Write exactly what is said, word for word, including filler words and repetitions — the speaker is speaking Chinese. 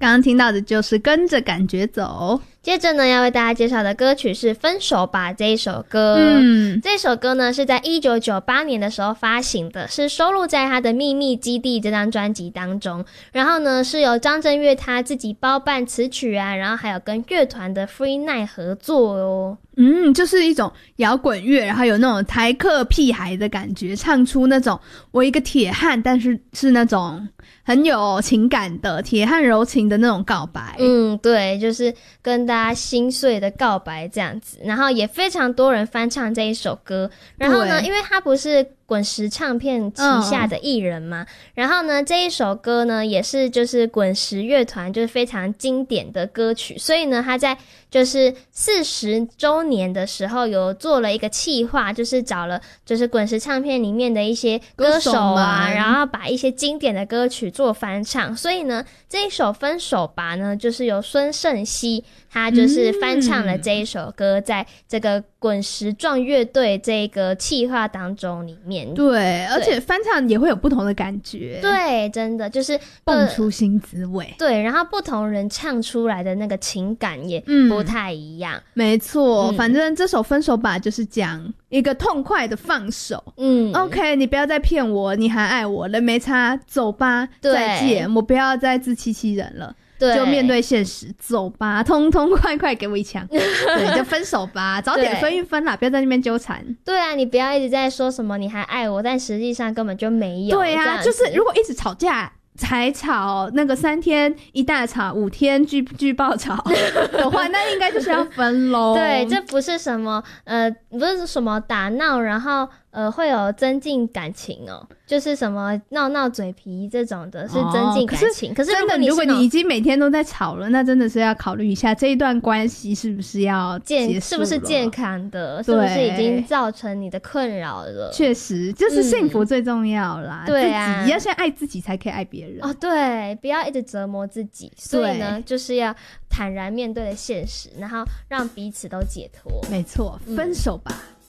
刚刚听到的就是跟着感觉走。 接着呢，要为大家介绍的歌曲是《分手吧》这一首歌。 嗯， 这首歌呢是在一九九八年的时候发行的，是收录在他的《秘密基地》这张专辑当中。然后呢，是由张震岳他自己包办词曲啊，然后还有跟乐团的 Free Night 合作哦。 嗯，就是一种摇滚乐，然后有那种台客屁孩的感觉，唱出那种我一个铁汉，但是是那种很有情感的铁汉柔情的那种告白。 嗯，对，就是跟大家心碎的告白这样子。然后也非常多人翻唱这一首歌。然后呢，因为它不是滚石唱片旗下的艺人嘛、嗯、然后呢这一首歌呢也是就是滚石乐团就是非常经典的歌曲，所以呢他在就是四十周年的时候有做了一个企划，就是找了就是滚石唱片里面的一些歌手啊，然后把一些经典的歌曲做翻唱。所以呢这一首分手吧呢就是由孙盛希他就是翻唱了这一首歌，在这个滚石壮乐队这个企划当中里面。 对，而且翻唱也会有不同的感觉。 对，真的就是蹦出新滋味。 对，然后不同人唱出来的那个情感也不太一样。嗯、 没错、嗯，反正这首分手吧就是讲一个痛快的放手。嗯 ，OK， 你不要再骗我，你还爱我了，没差，走吧，再见，我不要再自欺欺人了。对，就面对现实，走吧，通通快快给我一枪。对，就分手吧，早点分一分啦，不要在那边纠缠。 对啊，你不要一直在说什么你还爱我，但实际上根本就没有。 对啊，就是如果一直吵架才吵那个三天一大吵五天巨巨爆吵的话，那应该就是要分咯。 对，这不是什么呃，不是什么打闹，然后呃会有增进感情哦，就是什么闹闹嘴皮这种的是增进感情。哦、可是真的，如果你已经每天都在吵了，那真的是要考虑一下这一段关系是不是要结束了， 是不是健康的，是不是已经造成你的困扰了。 确实，就是幸福最重要啦。 嗯、对啊， 自己要先爱自己才可以爱别人。 哦，对，不要一直折磨自己。所以呢，就是要坦然面对的现实，然后让彼此都解脱。 没错，分手吧。嗯